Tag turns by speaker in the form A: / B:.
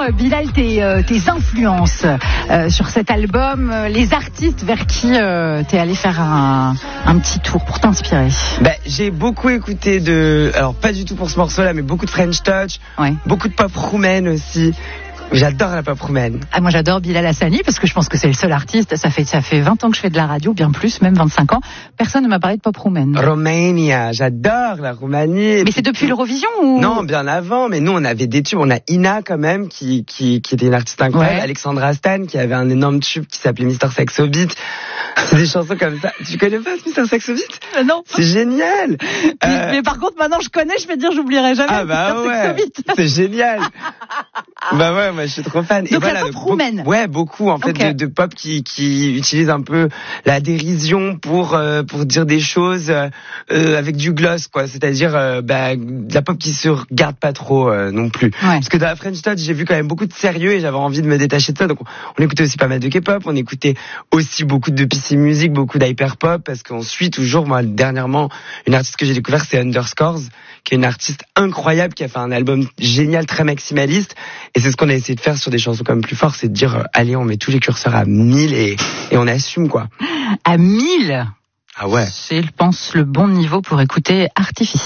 A: Bilal, tes influences sur cet album, les artistes vers qui t'es allé faire un petit tour pour t'inspirer?
B: J'ai beaucoup écouté alors pas du tout pour ce morceau-là, mais beaucoup de French Touch, beaucoup de pop roumaine aussi. J'adore la pop roumaine.
A: Moi j'adore Bilal Hassani parce que je pense que c'est le seul artiste. Ça fait 20 ans que je fais de la radio, bien plus, même 25 ans. Personne ne m'a parlé de pop roumaine.
B: Romania, j'adore la Roumanie.
A: Mais c'est depuis l'Eurovision ou?
B: Non, bien avant. Mais nous on avait des tubes. On a Ina quand même qui était une artiste incroyable. Alexandra Stan qui avait un énorme tube qui s'appelait Mr. Saxo Beat. C'est des chansons comme ça. Tu connais pas Mr. Saxo Beat?
A: Non.
B: C'est génial.
A: Mais par contre maintenant je connais. Je vais te dire j'oublierai jamais.
B: Ah bah
A: Mr. Saxo Beat.
B: C'est génial. Bah ouais, moi je suis trop fan.
A: Donc et voilà, la pop roumaine.
B: Beaucoup en fait de pop qui utilise un peu la dérision pour dire des choses avec du gloss quoi, c'est-à-dire de la pop qui se regarde pas trop non plus. Parce que dans la French Touch, j'ai vu quand même beaucoup de sérieux et j'avais envie de me détacher de ça. Donc on écoutait aussi pas mal de K-pop, on écoutait aussi beaucoup de PC music, beaucoup d'hyper pop parce qu'on suit toujours. Moi dernièrement, une artiste que j'ai découvert c'est Underscores, qui est une artiste incroyable qui a fait un album génial, très maximaliste. Et c'est ce qu'on a essayé de faire sur des chansons comme Plus Fort, c'est de dire allez, on met tous les curseurs à 1000 et on assume quoi.
A: À 1000
B: Ah ouais.
A: C'est, je pense, le bon niveau pour écouter Artificiel.